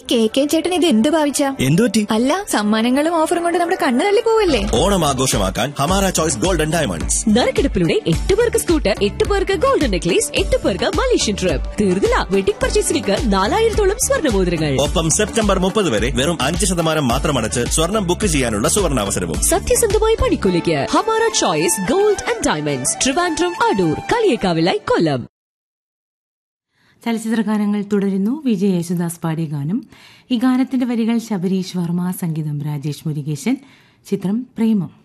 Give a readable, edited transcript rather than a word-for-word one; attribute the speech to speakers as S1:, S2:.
S1: K ചേട്ടൻ ഇത് എന്ത് ഭാവിച്ച?
S2: എന്തുപറ്റി?
S1: അല്ല, സമ്മാനങ്ങളും ഓഫറും കൊണ്ട് നമ്മുടെ കണ്ണ് തള്ളി പോവല്ലേ?
S2: ഓണം ആഘോഷമാക്കാൻ ഹമാര ചോയ്സ് ഗോൾഡൻ ഡയമണ്ട്സ്.
S3: നറുക്കെടുപ്പിലൂടെ 8 പേർക്ക് സ്കൂട്ടർ, 8 പേർക്ക് ഗോൾഡൻ നെക്ലേസ്, 8 പേർക്ക് മലേഷ്യൻ ട്രിപ്പ്. തീർന്നില്ല, വെഡിംഗ് പർച്ചേസിലേക്ക് 4000-ഓളം സ്വർണ്ണമോതിരങ്ങൾ.
S2: ഒപ്പം സെപ്റ്റംബർ 30 വരെ വെറും 5% മാത്രം അടച്ച് സ്വർണം ബുക്ക് ചെയ്യാനുള്ള സുവർണാവസരവും.
S3: സത്യസന്ധമായ പണിക്കൂലിക്ക് Hamara choice gold and diamonds, Trivandrum, Adoor, കളിയേക്കാവിലായി, കൊല്ലം.
S4: ചലച്ചിത്രഗാനങ്ങൾ തുടരുന്നു. വിജയ് യേശുദാസ് പാടിയ ഗാനം. ഈ ഗാനത്തിന്റെ വരികൾ ശബരീഷ് വർമ്മ, സംഗീതം രാജേഷ് മുരുകേശൻ, ചിത്രം പ്രേമം.